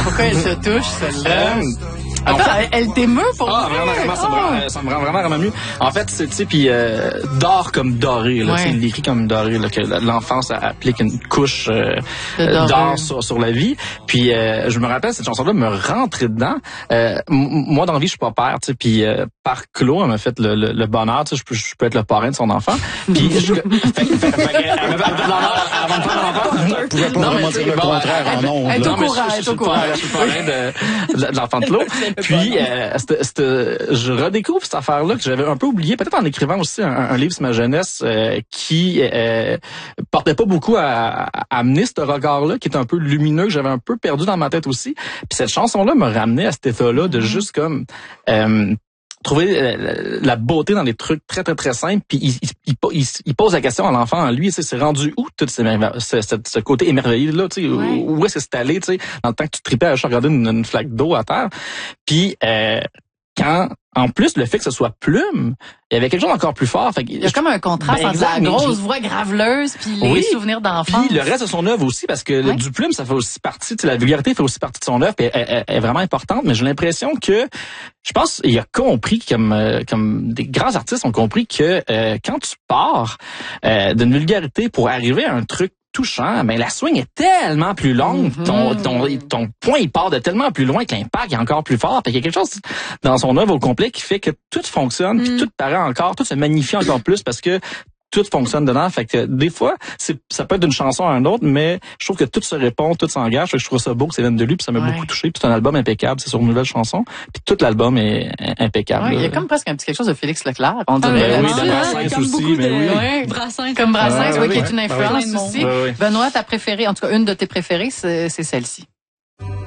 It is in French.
Pourquoi elle te touche, celle-là? En Attends, fait, elle t'émeut pour vraiment, ça me rend vraiment mieux. En fait, c'est, tu sais, puis d'or comme doré, là, tu sais, il l'écrit comme doré, là, que l'enfance applique une couche d'or sur la vie. Puis je me rappelle, cette chanson-là me rentrait dedans. Moi, dans la vie, je suis pas père, tu sais, puis par Claude, elle m'a fait le bonheur, tu sais, je peux être le parrain de son enfant. Puis elle me fait de l'honneur avant de faire l'enfant. Je pouvais pas vraiment dire le contraire en ondes. Elle est au courant, je suis le parrain de l'enfant de Claude. Puis, je redécouvre cette affaire-là que j'avais un peu oublié, peut-être en écrivant aussi un livre sur ma jeunesse qui portait pas beaucoup à amener ce regard-là, qui est un peu lumineux, que j'avais un peu perdu dans ma tête aussi. Puis cette chanson-là me ramenait à cet état-là de juste comme... trouver la beauté dans des trucs très, très, très simples, puis il pose la question à l'enfant en lui, c'est rendu où tout ce côté émerveillé-là, tu sais, où est-ce que c'est allé, tu sais, dans le temps que tu tripais à regarder une flaque d'eau à terre, puis quand, en plus, le fait que ce soit plume, il y avait quelque chose d'encore plus fort. Fait que, il y a comme un contraste entre la grosse voix graveleuse puis les souvenirs d'enfance. Puis le reste de son œuvre aussi, parce que du plume, ça fait aussi partie, la vulgarité fait aussi partie de son œuvre, puis elle est vraiment importante, mais j'ai l'impression que, je pense, il a compris, comme des grands artistes ont compris que quand tu pars d'une vulgarité pour arriver à un truc touchant, mais la swing est tellement plus longue, ton point il part de tellement plus loin que l'impact est encore plus fort. Il y a quelque chose dans son œuvre au complet qui fait que tout fonctionne, puis tout paraît encore, tout se magnifie encore plus parce que tout fonctionne dedans. Fait que des fois, ça peut être d'une chanson à une autre, mais je trouve que tout se répond, tout s'engage. Fait que je trouve ça beau que c'est Hélène Deluy, puis ça m'a beaucoup touché. Puis c'est un album impeccable, c'est sur une nouvelle chanson. Puis tout l'album est impeccable. Il y a comme presque un petit quelque chose de Félix Leclerc. On dirait. Oui, de Brassens aussi, mais oui. Brassens. Comme Brassens, qui est une influence aussi. Oui. Benoît, ta préférée, en tout cas une de tes préférées, c'est celle-ci.